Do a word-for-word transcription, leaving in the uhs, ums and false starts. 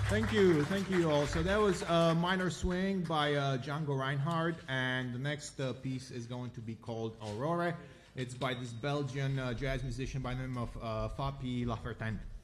Thank you, thank you all. So that was uh, Minor Swing by uh, Django Reinhardt, and the next uh, piece is going to be called Aurore. It's by this Belgian uh, jazz musician by the name of uh, Fapi Lafertine.